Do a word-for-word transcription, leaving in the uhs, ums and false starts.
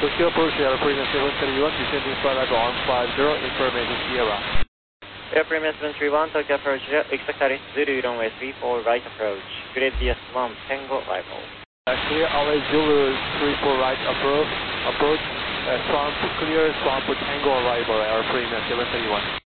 Tokyo approach airplane seven three one, descending flight level one five zero, information Sierra. Airplane seven three one, Tokyo approach, exact target Zulu, runway three four, right approach. Grid D S one, Tango arrival. Uh, clear, always Zulu three four right approach, approach, uh, Swamp clear, Swamp Tango arrival, airplane seven three one.